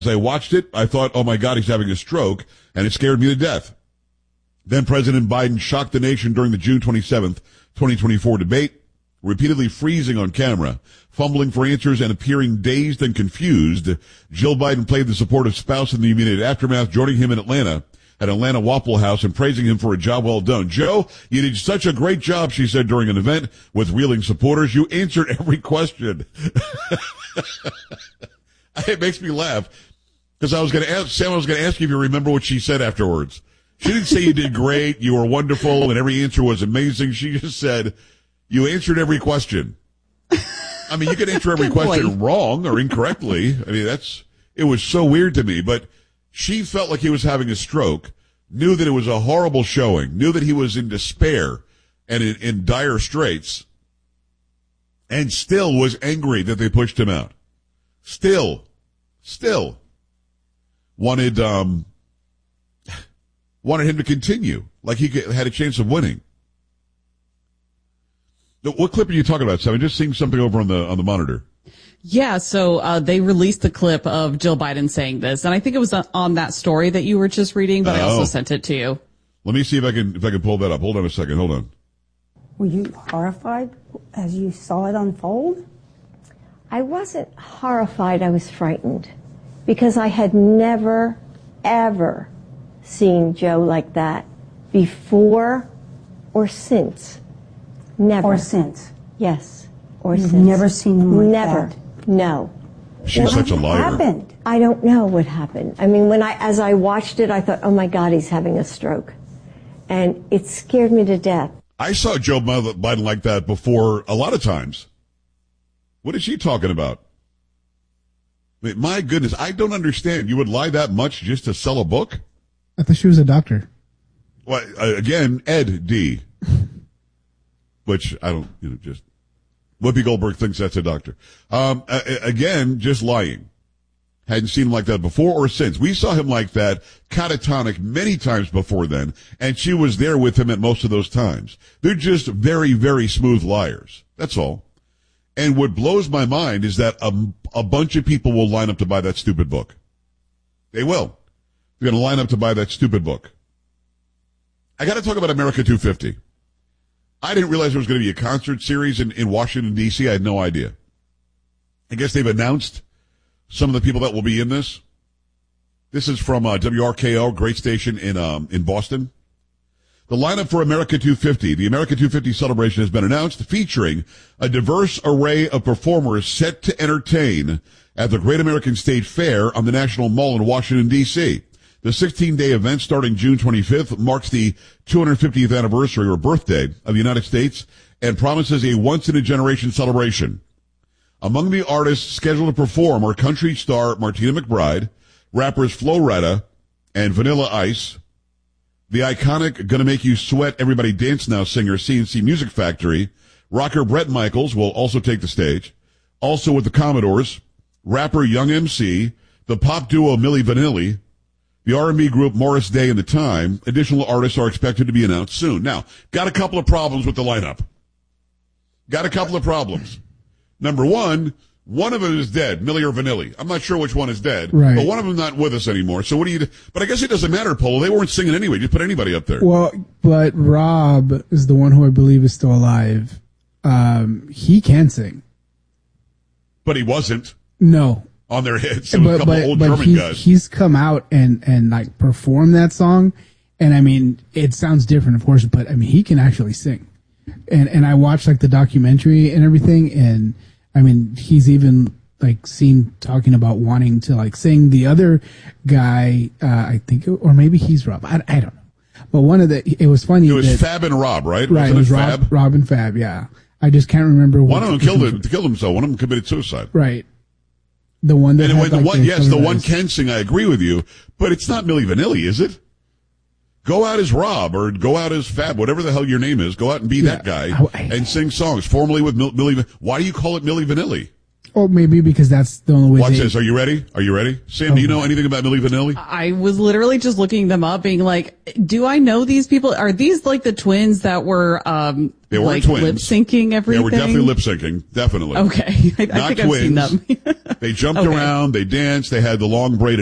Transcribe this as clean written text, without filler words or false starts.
As I watched it, I thought, oh my God, he's having a stroke, and it scared me to death. Then President Biden shocked the nation during the June 27th, 2024 debate, repeatedly freezing on camera, fumbling for answers, and appearing dazed and confused. Jill Biden played the supportive spouse in the immediate aftermath, joining him in Atlanta at Atlanta Waffle House and praising him for a job well done. Joe, you did such a great job, she said during an event with reeling supporters. You answered every question. It makes me laugh because I was going to ask you if you remember what she said afterwards. She didn't say you did great, you were wonderful, and every answer was amazing. She just said you answered every question. I mean, you can answer every question wrong or incorrectly. I mean, it was so weird to me, but she felt like he was having a stroke, knew that it was a horrible showing, knew that he was in despair and in dire straits, and still was angry that they pushed him out. Still wanted him to continue, like he had a chance of winning. What clip are you talking about, Sam? I'm just seeing something over on the monitor. Yeah, so they released the clip of Jill Biden saying this, and I think it was on that story that you were just reading, but I also sent it to you. Let me see if I can pull that up. Hold on a second. Hold on. Were you horrified as you saw it unfold? I wasn't horrified. I was frightened because I had never, ever seen Joe like that before or since. Never. Or since? Yes. Or You've since. Never seen him like never. that? No. She's such a liar. What happened? I don't know what happened. I mean, as I watched it, I thought, oh my God, he's having a stroke. And it scared me to death. I saw Joe Biden like that before a lot of times. What is she talking about? I mean, my goodness, I don't understand. You would lie that much just to sell a book? I thought she was a doctor. Well, again, Ed D. Which I don't, just Whoopi Goldberg thinks that's a doctor. Again, just lying. Hadn't seen him like that before or since. We saw him like that, catatonic, many times before then, and she was there with him at most of those times. They're just very, very smooth liars. That's all. And what blows my mind is that a bunch of people will line up to buy that stupid book. They will. They're going to line up to buy that stupid book. I got to talk about America 250. I didn't realize there was going to be a concert series in Washington, D.C. I had no idea. I guess they've announced some of the people that will be in this. This is from WRKO, great station in Boston. The lineup for America 250. The America 250 celebration has been announced, featuring a diverse array of performers set to entertain at the Great American State Fair on the National Mall in Washington, D.C. The 16-day event starting June 25th marks the 250th anniversary or birthday of the United States and promises a once-in-a-generation celebration. Among the artists scheduled to perform are country star Martina McBride, rappers Flo Rida and Vanilla Ice, the iconic Gonna Make You Sweat Everybody Dance Now singer CNC Music Factory, rocker Bret Michaels will also take the stage. Also with the Commodores, rapper Young MC, the pop duo Milli Vanilli, the R&B group Morris Day and The Time. Additional artists are expected to be announced soon. Now, got a couple of problems with the lineup. Got a couple of problems. Number one of them is dead, Milli or Vanilli. I'm not sure which one is dead, right, but one of them not with us anymore. So what do you do? But I guess it doesn't matter, Polo. They weren't singing anyway. Just put anybody up there. Well, but Rob is the one who I believe is still alive. He can sing. But he wasn't. No. On their hits. It was a couple old German guys. He's come out and like performed that song. And I mean, it sounds different, of course, but I mean, he can actually sing. And I watched like the documentary and everything. And I mean, he's even like seen talking about wanting to like sing. The other guy, I think, or maybe he's Rob. I don't know. But it was funny. It was Fab and Rob, right? Right. It was Rob and Fab. Yeah. I just can't remember. One of them killed himself. One of them committed suicide. Right. The one that the one can sing, I agree with you, but it's not Milli Vanilli, is it? Go out as Rob or go out as Fab, whatever the hell your name is. Go out and be that guy and sing songs, formerly with Milli. Why do you call it Milli Vanilli? Oh, maybe because that's the only way. Watch this. Are you ready? Are you ready? Sam, do you know anything about Milli Vanilli? I was literally just looking them up, being like, do I know these people? Are these like the twins that were, they weren't like twins. lip syncing everything? They were definitely lip syncing. Definitely. Okay. I Not think twins. I've seen them. They jumped Okay. around. They danced. They had the long braided